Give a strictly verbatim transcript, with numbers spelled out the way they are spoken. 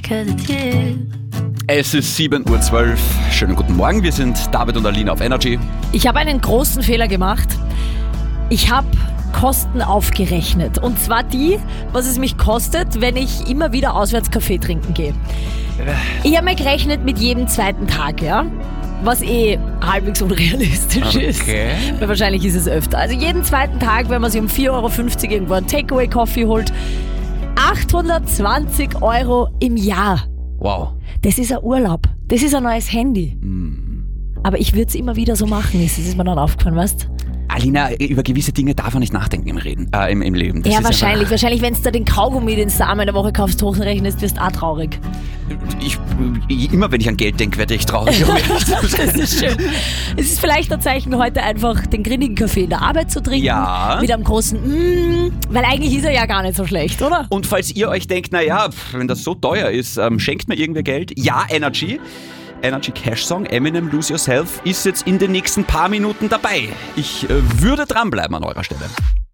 'cause it's you. Es ist sieben Uhr zwölf. Schönen guten Morgen, wir sind David und Alina auf Energy. Ich habe einen großen Fehler gemacht. Ich habe Kosten aufgerechnet. Und zwar die, was es mich kostet, wenn ich immer wieder auswärts Kaffee trinken gehe. Ich habe mir gerechnet mit jedem zweiten Tag, ja? Was eh halbwegs unrealistisch ist. Okay. Weil wahrscheinlich ist es öfter. Also jeden zweiten Tag, wenn man sich um vier Euro fünfzig irgendwo einen Takeaway-Coffee holt, achthundertzwanzig Euro im Jahr. Wow. Das ist ein Urlaub. Das ist ein neues Handy. Mm. Aber ich würde es immer wieder so machen. Das ist mir dann aufgefallen, weißt du? Alina, über gewisse Dinge darf man nicht nachdenken im, Reden, äh, im, im Leben. Das Ja, ist wahrscheinlich. Einfach, Wahrscheinlich, wenn du da den Kaugummi, den du da einmal in der Woche kaufst, hochrechnest, wirst du auch traurig. ich, immer wenn ich an Geld denke, werde ich traurig. Das ist schön. Es ist vielleicht ein Zeichen, heute einfach den grinnigen Kaffee in der Arbeit zu trinken. Ja. Mit einem großen Mmm, weil eigentlich ist er ja gar nicht so schlecht, oder? Und falls ihr euch denkt, naja, wenn das so teuer ist, ähm, schenkt mir irgendwer Geld. Ja, Energy. Energy Cash Song, Eminem Lose Yourself, ist jetzt in den nächsten paar Minuten dabei. Ich äh, würde dranbleiben an eurer Stelle.